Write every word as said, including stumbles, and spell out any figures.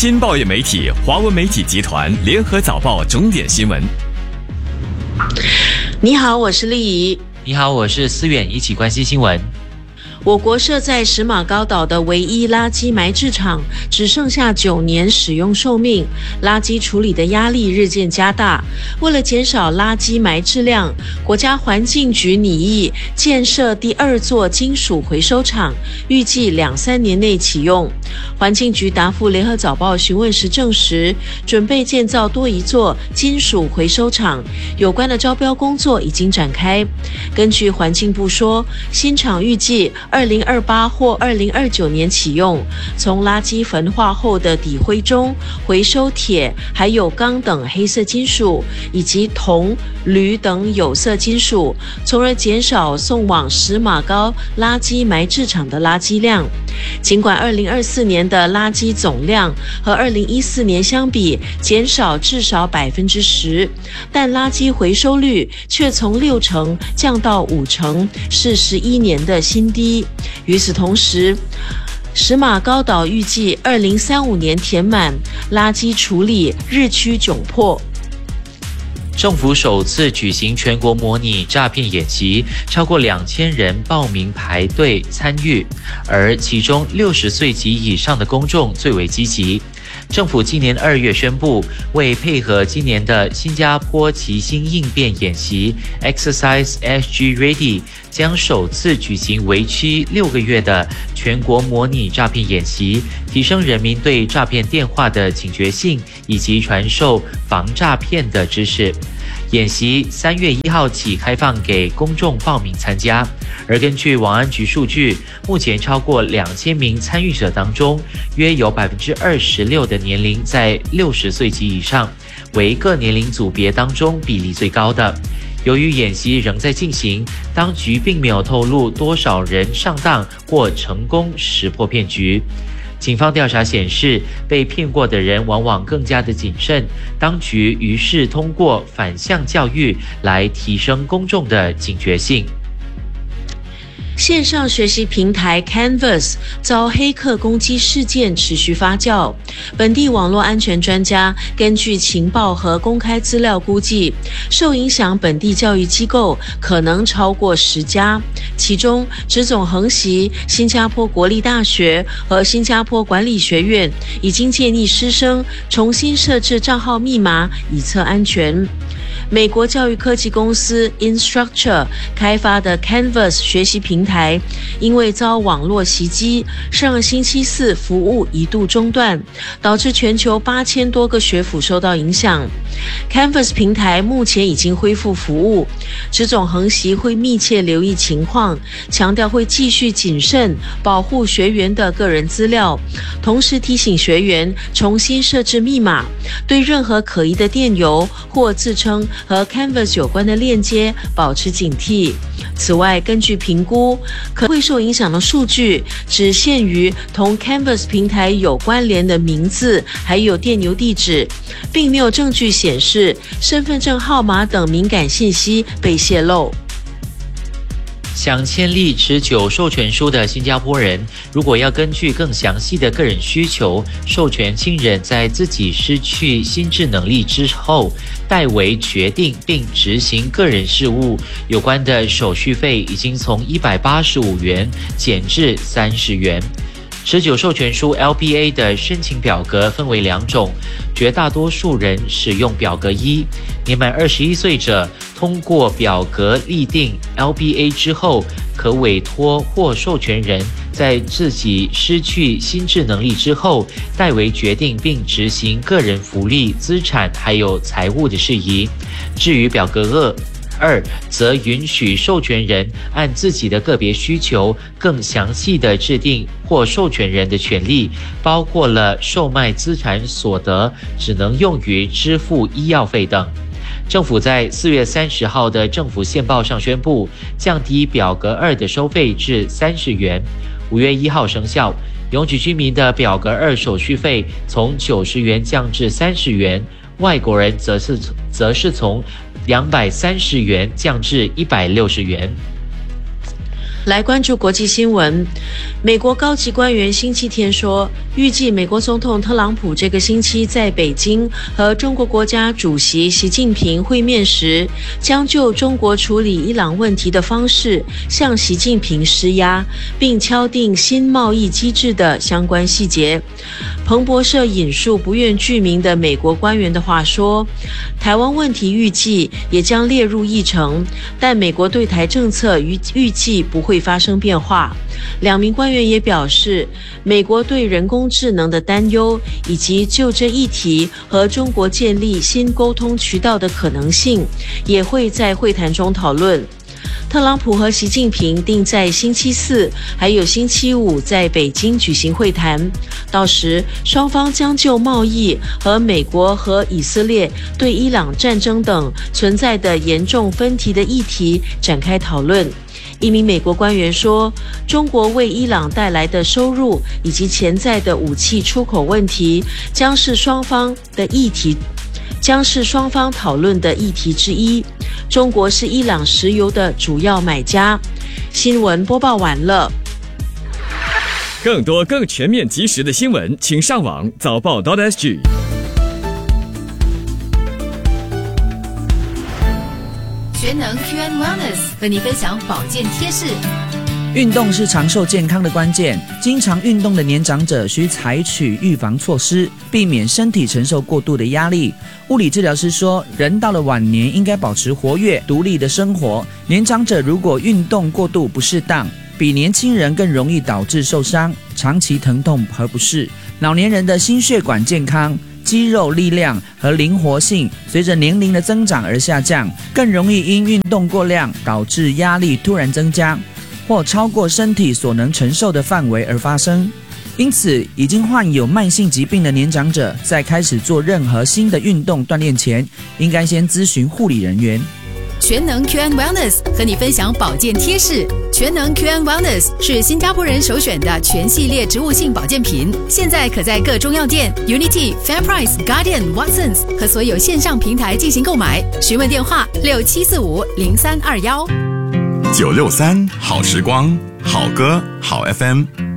新报业媒体华文媒体集团联合早报重点新闻。 你好，我是丽怡。 你好，我是思远，一起关心新闻。 我国设在石马高岛的唯一垃圾埋置场只剩下九年使用寿命，垃圾处理的压力日渐加大。为了减少垃圾埋置量，国家环境局拟议建设第二座金属回收厂，预计两三年内启用。环境局答复联合早报询问时证实，准备建造多一座金属回收厂，有关的招标工作已经展开。根据环境部说，新厂预计二零二八或二零二九年启用，从垃圾焚化后的底灰中回收铁、还有钢等黑色金属，以及铜、铝等有色金属，从而减少送往石马高垃圾埋置场的垃圾量。尽管二零二四年的垃圾总量和二零一四年相比减少至少百分之十，但垃圾回收率却从六成降到五成，是十一年的新低。与此同时，石马高岛预计二零三五年填满，垃圾处理日趋窘迫。 政府首次举行全国模拟诈骗演习，超过两千人报名排队参与，而其中六十岁及以上的公众最为积极。政府今年二月宣布，为配合今年的新加坡齐心应变演习 Exercise S G Ready， 将首次举行为期六个月的全国模拟诈骗演习，提升人民对诈骗电话的警觉性，以及传授防诈骗的知识。演习三月一号起开放给公众报名参加，而根据网安局数据，目前超过两千名参与者当中，约有百分之二十六的年龄在六十岁及以上，为各年龄组别当中比例最高的。由于演习仍在进行，当局并没有透露多少人上当或成功识破骗局。警方调查显示，被骗过的人往往更加的谨慎，当局于是通过反向教育来提升公众的警觉性。 线上学习平台 Canvas 遭黑客攻击事件持续发酵，本地网络安全专家根据情报和公开资料估计，受影响本地教育机构可能超过十家，其中职总横袭新加坡国立大学和新加坡管理学院已经建议师生重新设置账号密码以测安全。美国教育科技公司 Instructure 开发的 Canvas 学习平台，因为遭网络袭击，上星期四服务一度中断，导致全球八千多个学府受到影响。Canvas 平台目前已经恢复服务，职总横袭会密切留意情况，强调会继续谨慎保护学员的个人资料，同时提醒学员重新设置密码，对任何可疑的电邮或自称和 Canvas 有关的链接保持警惕。此外，根据评估，可会受影响的数据只限于同 Canvas 平台有关联的名字还有电邮地址，并没有证据显示身份证号码等敏感信息被泄露。 想签立持久授权书的新加坡人，如果要根据更详细的个人需求，授权亲人在自己失去心智能力之后，代为决定并执行个人事务，有关的手续费已经从一百八十五元减至三十元。持久授权书 L B A 的申请表格分为两种，绝大多数人使用表格一，年满二十一岁者通过表格立定 L B A 之后，可委托或授权人在自己失去心智能力之后，代为决定并执行个人福利、资产还有财务的事宜。至于表格二，二则允许授权人按自己的个别需求，更详细的制定或授权人的权利，包括了售卖资产所得只能用于支付医药费等。政府在四月三十号的政府宪报上宣布，降低表格二的收费至三十元，五月一号生效。永久居民的表格二手续费从九十元降至三十元，外国人则是则是从两百三十元降至一百六十元。 来关注国际新闻。美国高级官员星期天说，预计美国总统特朗普这个星期在北京和中国国家主席习近平会面时，将就中国处理伊朗问题的方式向习近平施压，并敲定新贸易机制的相关细节。彭博社引述不愿具名的美国官员的话说，台湾问题预计也将列入议程，但美国对台政策预预计不会发生变化。两名官员也表示，美国对人工智能的担忧，以及就这议题和中国建立新沟通渠道的可能性，也会在会谈中讨论。特朗普和习近平定在星期四还有星期五在北京举行会谈，到时双方将就贸易和美国和以色列对伊朗战争等存在的严重分歧的议题展开讨论。一名美国官员说，中国为伊朗带来的收入以及潜在的武器出口问题将是双方的议题将是双方讨论的议题之一。中国是伊朗石油的主要买家。新闻播报完了。 更多更全面及时的新闻，请上网早报 .sg。 全能 Q and Wellness 和你分享保健贴士。 运动是长寿健康的关键，经常运动的年长者需采取预防措施，避免身体承受过度的压力。物理治疗师说，人到了晚年应该保持活跃、独立的生活。年长者如果运动过度不适当，比年轻人更容易导致受伤、长期疼痛和不适。老年人的心血管健康、肌肉力量和灵活性随着年龄的增长而下降，更容易因运动过量导致压力突然增加，或超过身体所能承受的范围而发生。因此，已经患有慢性疾病的年长者在开始做任何新的运动锻炼前，应该先咨询护理人员。 全能 Q and Wellness 和你分享保健贴士。全能 Q and Wellness 是新加坡人首选的全系列植物性保健品，现在可在各中药店、Unity、FairPrice、Guardian、Watsons 和所有线上平台进行购买。询问电话六七四五零三二幺。 九六三好时光，好歌好 F M。